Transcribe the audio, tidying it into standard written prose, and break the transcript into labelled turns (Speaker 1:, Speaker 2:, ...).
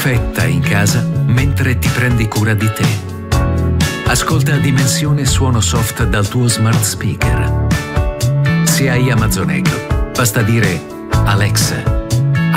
Speaker 1: perfetta in casa mentre ti prendi cura di te. Ascolta Dimensione Suono Soft dal tuo smart speaker. Se hai Amazon Echo, basta dire Alexa,